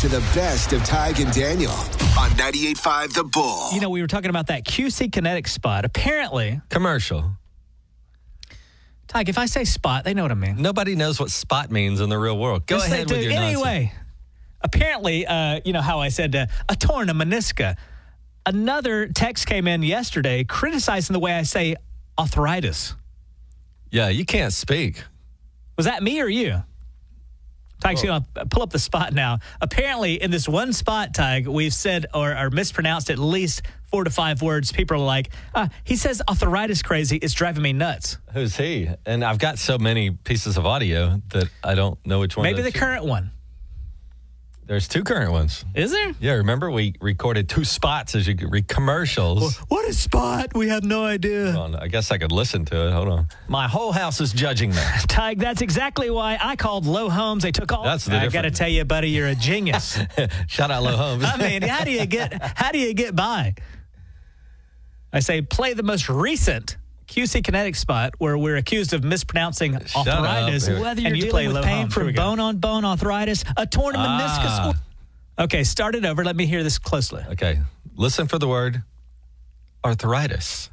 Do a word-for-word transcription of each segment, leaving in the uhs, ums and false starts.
to the best of Tig and Daniel on ninety-eight point five The Bull. You know, we were talking about that Q C Kinetic spot. Apparently, Commercial. Tig, if I say spot, they know what I mean. Nobody knows what spot means in the real world. Go Yes, ahead they with do. your nonsense. Anyway, apparently, uh, you know how I said uh, a torn a menisca. Another text came in yesterday criticizing the way I say arthritis. Yeah, you can't speak. Was that me or you? Tig's going to pull up the spot now. Apparently, in this one spot, Tig, we've said or, or mispronounced at least four to five words. People are like, uh, he says arthritis crazy. It's driving me nuts. Who's he? And I've got so many pieces of audio that I don't know which one. Maybe the current one. There's two current ones. Is there? Yeah, remember we recorded two spots as you could read commercials. Well, what is spot? We have no idea. Hold on, I guess I could listen to it. Hold on. My whole house is judging that. Tig, that's exactly why I called Low Homes. They took all. That's the I got to difference. tell you, buddy, you're a genius. Shout out Low Homes. I mean, how do you get how do you get by? I say play the most recent Q C Kinetic spot where we're accused of mispronouncing Shut arthritis. up. Whether and you're you play dealing with Low pain Homes. Here we from go. bone-on-bone arthritis, a torn Ah. meniscus. Okay, start it over. Let me hear this closely. Okay, listen for the word arthritis.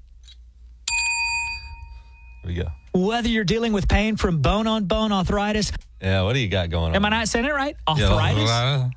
Here we go. Whether you're dealing with pain from bone-on-bone arthritis. Yeah, what do you got going on? Am I not saying it right? Yeah, Arthritis?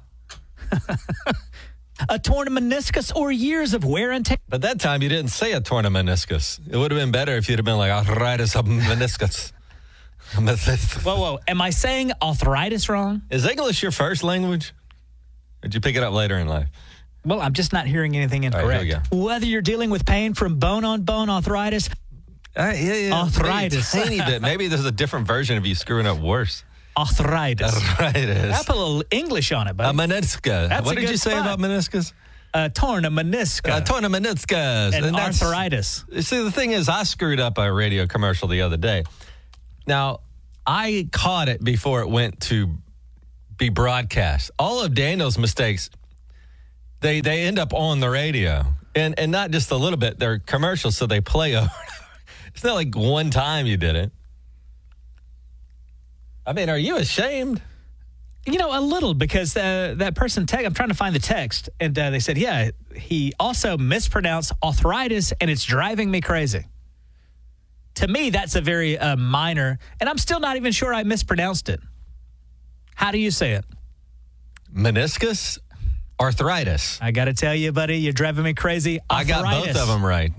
A torn meniscus or years of wear and tear. But that time you didn't say a torn meniscus. It would have been better if you'd have been like arthritis of meniscus. Whoa, whoa. Am I saying arthritis wrong? Is English your first language? Or did you pick it up later in life? Well, I'm just not hearing anything All incorrect. right, here we go. Whether you're dealing with pain from bone-on-bone arthritis. Uh, yeah, yeah. Arthritis. Maybe, a tiny bit. Maybe there's a different version of you screwing up worse. Arthritis. Arthritis. I put a little English on it, A buddy. meniscus. That's What a did good you say spot. about meniscus? Uh, torn a meniscus. A torn meniscus. and that's- arthritis. See, the thing is, I screwed up a radio commercial the other day. Now, I caught it before it went to be broadcast. All of Daniel's mistakes, they they end up on the radio. And and not just a little bit. They're commercials, so they play over. It's not like one time you did it. I mean, are you ashamed? You know, a little, because uh, that person, text, I'm trying to find the text, and uh, they said, yeah, he also mispronounced arthritis, and it's driving me crazy. To me, that's a very uh, minor, and I'm still not even sure I mispronounced it. How do you say it? Meniscus? Arthritis. I got to tell you, buddy, you're driving me crazy. I got both Arthritis. of them right.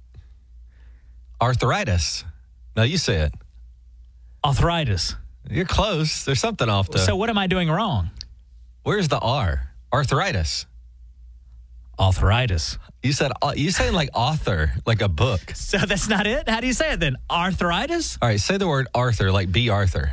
Arthritis. Now you say it. Arthritis. You're close. There's something off the. So what am I doing wrong? Where's the R? Arthritis. Arthritis. You said you saying like author, like a book. So that's not it? How do you say it then? Arthritis? All right, say the word Arthur, like B. Arthur.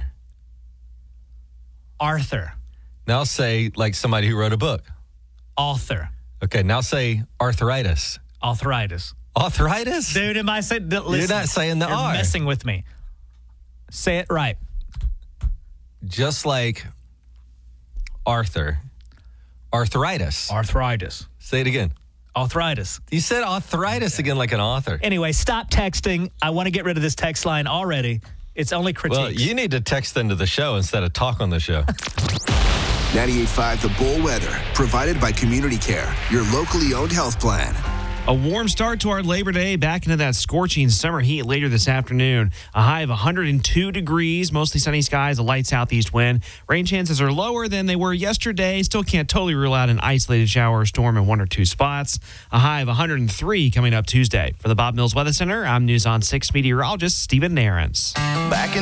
Arthur. Now say like somebody who wrote a book. Author. Okay, now say arthritis. Arthritis. Arthritis? Dude, am I saying? Listen, You're not saying the you're R. messing with me. Say it right. Just like Arthur. Arthritis. Arthritis. Say it again. Arthritis. You said arthritis again like an author. Anyway, stop texting. I want to get rid of this text line already. It's only critiques. Well, you need to text into the show instead of talk on the show. ninety-eight point five The Bull weather, provided by Community Care, your locally owned health plan. A warm start to our Labor Day, back into that scorching summer heat later this afternoon. A high of one hundred two degrees, mostly sunny skies, a light southeast wind. Rain chances are lower than they were yesterday. Still can't totally rule out an isolated shower or storm in one or two spots. A high of one hundred three coming up Tuesday. For the Bob Mills Weather Center, I'm News on six meteorologist Stephen Nairns. Back in